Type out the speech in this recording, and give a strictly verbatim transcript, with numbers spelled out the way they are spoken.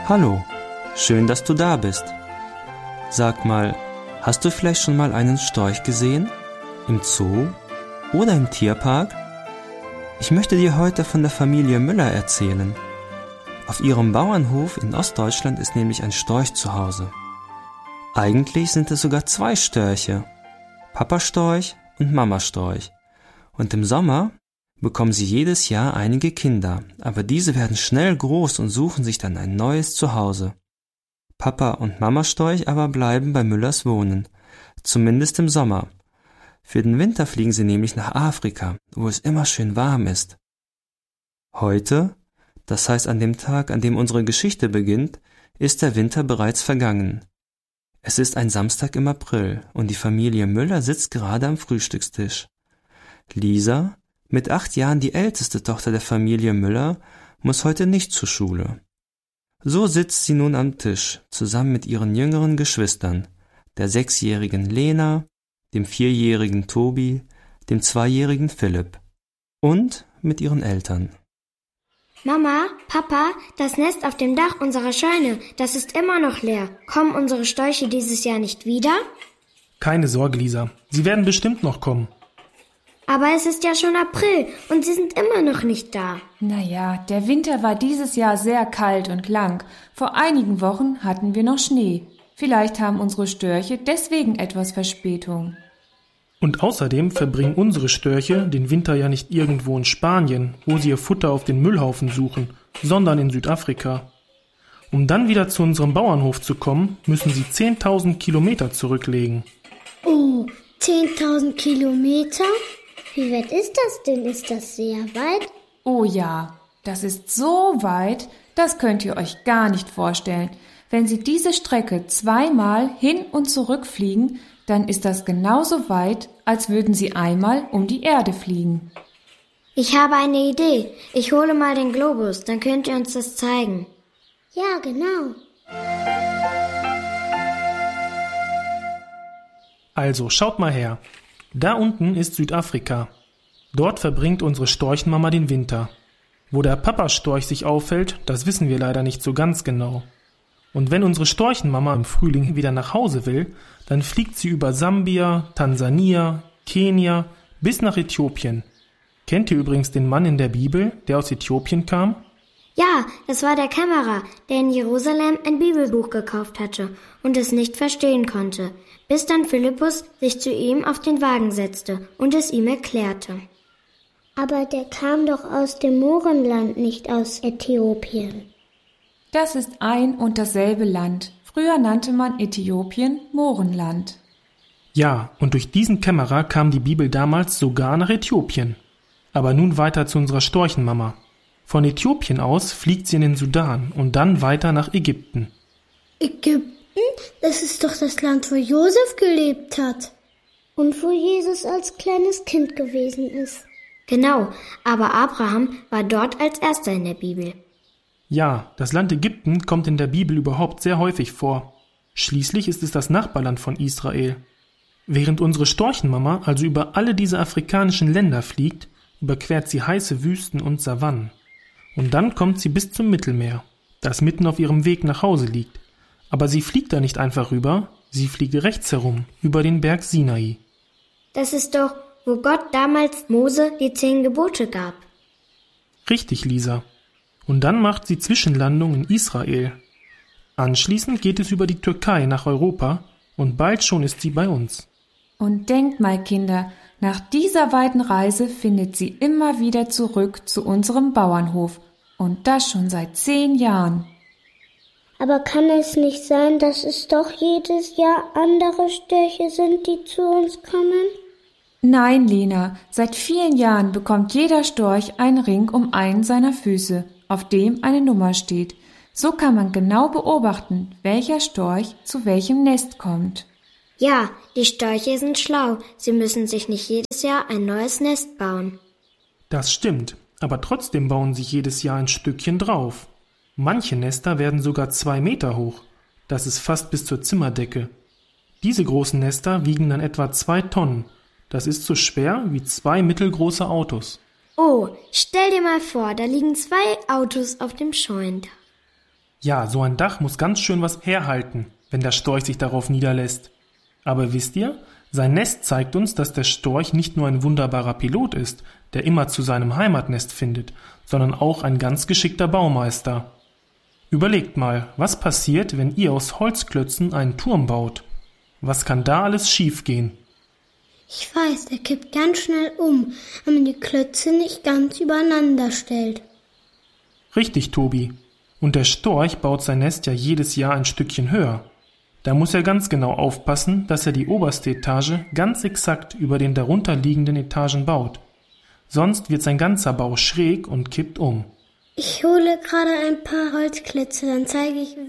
Hallo, schön, dass du da bist. Sag mal, hast du vielleicht schon mal einen Storch gesehen? Im Zoo oder im Tierpark? Ich möchte dir heute von der Familie Müller erzählen. Auf ihrem Bauernhof in Ostdeutschland ist nämlich ein Storch zu Hause. Eigentlich sind es sogar zwei Störche, Papa Storch und Mama Storch. Und im Sommer bekommen sie jedes Jahr einige Kinder, aber diese werden schnell groß und suchen sich dann ein neues Zuhause. Papa und Mama Storch aber bleiben bei Müllers wohnen, zumindest im Sommer. Für den Winter fliegen sie nämlich nach Afrika, wo es immer schön warm ist. Heute, das heißt an dem Tag, an dem unsere Geschichte beginnt, ist der Winter bereits vergangen. Es ist ein Samstag im April und die Familie Müller sitzt gerade am Frühstückstisch. Lisa, mit acht Jahren die älteste Tochter der Familie Müller, muss heute nicht zur Schule. So sitzt sie nun am Tisch, zusammen mit ihren jüngeren Geschwistern, der sechsjährigen Lena, dem vierjährigen Tobi, dem zweijährigen Philipp und mit ihren Eltern. Mama, Papa, das Nest auf dem Dach unserer Scheune, das ist immer noch leer. Kommen unsere Störche dieses Jahr nicht wieder? Keine Sorge, Lisa, sie werden bestimmt noch kommen. Aber es ist ja schon April und sie sind immer noch nicht da. Naja, der Winter war dieses Jahr sehr kalt und lang. Vor einigen Wochen hatten wir noch Schnee. Vielleicht haben unsere Störche deswegen etwas Verspätung. Und außerdem verbringen unsere Störche den Winter ja nicht irgendwo in Spanien, wo sie ihr Futter auf den Müllhaufen suchen, sondern in Südafrika. Um dann wieder zu unserem Bauernhof zu kommen, müssen sie zehntausend Kilometer zurücklegen. Oh, zehntausend Kilometer? Wie weit ist das denn? Ist das sehr weit? Oh ja, das ist so weit, das könnt ihr euch gar nicht vorstellen. Wenn Sie diese Strecke zweimal hin und zurück fliegen, dann ist das genauso weit, als würden Sie einmal um die Erde fliegen. Ich habe eine Idee. Ich hole mal den Globus, dann könnt ihr uns das zeigen. Ja, genau. Also, schaut mal her. Da unten ist Südafrika. Dort verbringt unsere Storchenmama den Winter. Wo der Papa-Storch sich aufhält, das wissen wir leider nicht so ganz genau. Und wenn unsere Storchenmama im Frühling wieder nach Hause will, dann fliegt sie über Sambia, Tansania, Kenia bis nach Äthiopien. Kennt ihr übrigens den Mann in der Bibel, der aus Äthiopien kam? Ja, das war der Kämmerer, der in Jerusalem ein Bibelbuch gekauft hatte und es nicht verstehen konnte, bis dann Philippus sich zu ihm auf den Wagen setzte und es ihm erklärte. Aber der kam doch aus dem Mohrenland, nicht aus Äthiopien. Das ist ein und dasselbe Land. Früher nannte man Äthiopien Mohrenland. Ja, und durch diesen Kämmerer kam die Bibel damals sogar nach Äthiopien. Aber nun weiter zu unserer Storchenmama. Von Äthiopien aus fliegt sie in den Sudan und dann weiter nach Ägypten. Ägypten? Das ist doch das Land, wo Josef gelebt hat. Und wo Jesus als kleines Kind gewesen ist. Genau, aber Abraham war dort als erster in der Bibel. Ja, das Land Ägypten kommt in der Bibel überhaupt sehr häufig vor. Schließlich ist es das Nachbarland von Israel. Während unsere Storchenmama also über alle diese afrikanischen Länder fliegt, überquert sie heiße Wüsten und Savannen. Und dann kommt sie bis zum Mittelmeer, das mitten auf ihrem Weg nach Hause liegt. Aber sie fliegt da nicht einfach rüber, sie fliegt rechts herum, über den Berg Sinai. Das ist doch, wo Gott damals Mose die zehn Gebote gab. Richtig, Lisa. Und dann macht sie Zwischenlandung in Israel. Anschließend geht es über die Türkei nach Europa und bald schon ist sie bei uns. Und denkt mal, Kinder, nach dieser weiten Reise findet sie immer wieder zurück zu unserem Bauernhof. Und das schon seit zehn Jahren. Aber kann es nicht sein, dass es doch jedes Jahr andere Störche sind, die zu uns kommen? Nein, Lena, seit vielen Jahren bekommt jeder Storch einen Ring um einen seiner Füße, auf dem eine Nummer steht. So kann man genau beobachten, welcher Storch zu welchem Nest kommt. Ja, die Störche sind schlau. Sie müssen sich nicht jedes Jahr ein neues Nest bauen. Das stimmt, aber trotzdem bauen sie jedes Jahr ein Stückchen drauf. Manche Nester werden sogar zwei Meter hoch. Das ist fast bis zur Zimmerdecke. Diese großen Nester wiegen dann etwa zwei Tonnen. Das ist so schwer wie zwei mittelgroße Autos. Oh, stell dir mal vor, da liegen zwei Autos auf dem Scheunendach. Ja, so ein Dach muss ganz schön was herhalten, wenn der Storch sich darauf niederlässt. Aber wisst ihr, sein Nest zeigt uns, dass der Storch nicht nur ein wunderbarer Pilot ist, der immer zu seinem Heimatnest findet, sondern auch ein ganz geschickter Baumeister. Überlegt mal, was passiert, wenn ihr aus Holzklötzen einen Turm baut? Was kann da alles schiefgehen? Ich weiß, der kippt ganz schnell um, wenn man die Klötze nicht ganz übereinander stellt. Richtig, Tobi. Und der Storch baut sein Nest ja jedes Jahr ein Stückchen höher. Da muss er ganz genau aufpassen, dass er die oberste Etage ganz exakt über den darunterliegenden Etagen baut. Sonst wird sein ganzer Bau schräg und kippt um. Ich hole gerade ein paar Holzklötze, dann zeige ich,